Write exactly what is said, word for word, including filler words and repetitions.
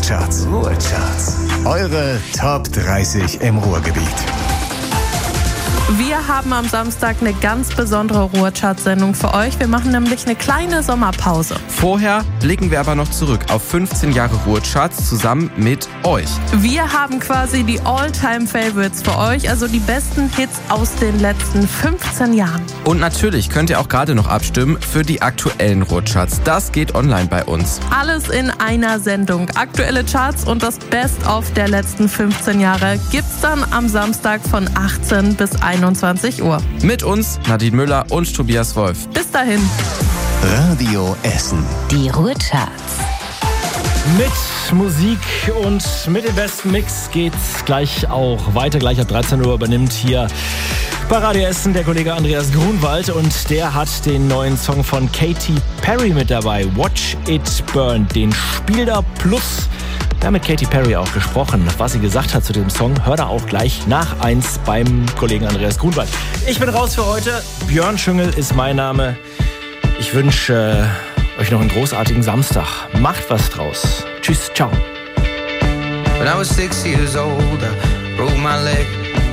Ruhrcharts. Ruhrcharts. Eure Top dreißig im Ruhrgebiet. Wir haben am Samstag eine ganz besondere Ruhrcharts-Sendung für euch. Wir machen nämlich eine kleine Sommerpause. Vorher blicken wir aber noch zurück auf fünfzehn Jahre Ruhrcharts zusammen mit euch. Wir haben quasi die All-Time-Favorites für euch, also die besten Hits aus den letzten fünfzehn Jahren. Und natürlich könnt ihr auch gerade noch abstimmen für die aktuellen Ruhrcharts. Das geht online bei uns. Alles in einer Sendung. Aktuelle Charts und das Best-of der letzten fünfzehn Jahre gibt's dann am Samstag von achtzehn bis einundzwanzig Uhr. Mit uns Nadine Müller und Tobias Wolf. Bis dahin. Radio Essen. Die Ruhrcharts. Mit Musik und mit dem besten Mix geht's gleich auch weiter. Gleich ab dreizehn Uhr übernimmt hier bei Radio Essen der Kollege Andreas Grunwald und der hat den neuen Song von Katy Perry mit dabei. Watch It Burn, den Spiel da Plus. Wir haben mit Katy Perry auch gesprochen. Was sie gesagt hat zu dem Song, hört er auch gleich nach eins beim Kollegen Andreas Grunwald. Ich bin raus für heute. Björn Schüngel ist mein Name. Ich wünsche äh, euch noch einen großartigen Samstag. Macht was draus. Tschüss, ciao. When I was six years old, I broke my leg.